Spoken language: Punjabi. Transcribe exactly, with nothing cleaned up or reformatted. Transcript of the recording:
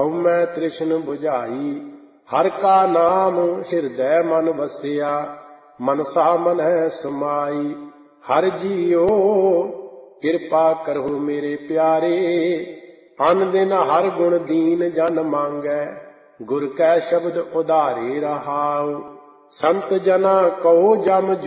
ਹਉਮੈ ਤ੍ਰਿਸ਼ਨ ਬੁਝਾਈ। ਹਰਿ ਕਾ ਨਾਮ ਹਿਰਦੈ ਮਨ ਵਸਿਆ, ਮਨਸਾ ਮਨੈ ਸਮਾਈ। ਹਰਿ ਜੀਓ ਕਿਰਪਾ ਕਰਹੁ ਮੇਰੇ ਪਿਆਰੇ, ਅਨ ਦਿਨ ਹਰਿ ਗੁਣ ਦੀਨ ਜਨ ਮੰਗੈ। ਗੁਰ ਕੈ ਸ਼ਬਦ ਉਧਾਰੇ ਰਹਾਉ, ਸੰਤ ਜਨਾ ਕਉ ਜਮ